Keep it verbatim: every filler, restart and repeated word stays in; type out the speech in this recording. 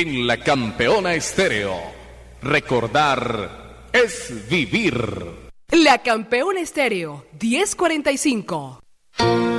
En la Campeona Estéreo, recordar es vivir. La Campeona Estéreo, diez cuarenta y cinco.